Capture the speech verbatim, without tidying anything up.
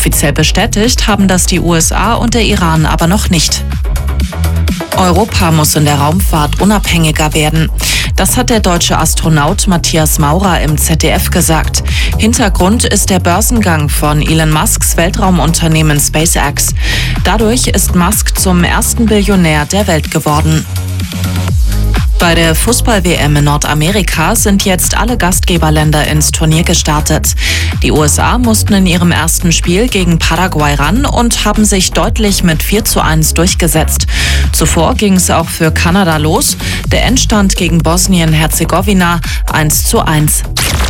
Offiziell bestätigt haben das die U S A und der Iran aber noch nicht. Europa muss in der Raumfahrt unabhängiger werden. Das hat der deutsche Astronaut Matthias Maurer im Z D F gesagt. Hintergrund ist der Börsengang von Elon Musks Weltraumunternehmen SpaceX. Dadurch ist Musk zum ersten Billionär der Welt geworden. Bei der Fußball-W M in Nordamerika sind jetzt alle Gastgeberländer ins Turnier gestartet. Die U S A mussten in ihrem ersten Spiel gegen Paraguay ran und haben sich deutlich mit vier zu eins durchgesetzt. Zuvor ging es auch für Kanada los. Der Endstand gegen Bosnien-Herzegowina eins zu eins.